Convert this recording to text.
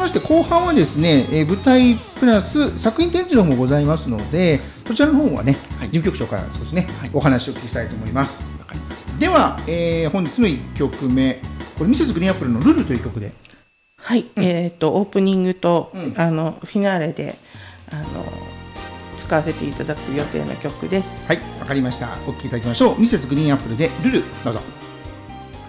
まして後半はですね、舞台プラス作品展示の方もございますので、そちらの方はね、事務局長から少しね、お話をお聞きしたいと思います。では、本日の1曲目、これミセスグリーンアップルのルルという曲で、 はい、オープニングと、フィナーレで使わせていただく予定の曲です。 はい、わかりました。お聴きいただきましょう。ミセスグリーンアップルでルル、どうぞ。